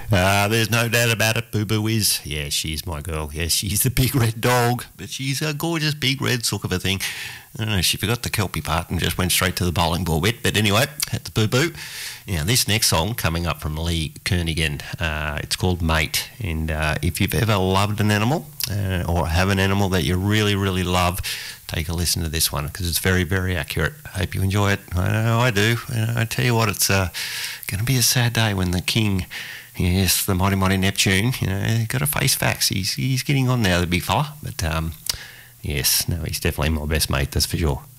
There's no doubt about it. Boo Boo is. Yeah, she's my girl. Yes, she's the big red dog, but she's a gorgeous big red sook of a thing. I don't know, she forgot the Kelpie part and just went straight to the bowling ball bit. But anyway, that's Boo Boo. Now, this next song coming up from Lee Kernaghan, it's called Mate. And if you've ever loved an animal or have an animal that you really, really love, take a listen to this one because it's very, very accurate. I hope you enjoy it. I know I do. I tell you what, it's going to be a sad day when the king, yes, the mighty, mighty Neptune, got to face facts. He's getting on now, the big fella. But yes, no, he's definitely my best mate, that's for sure.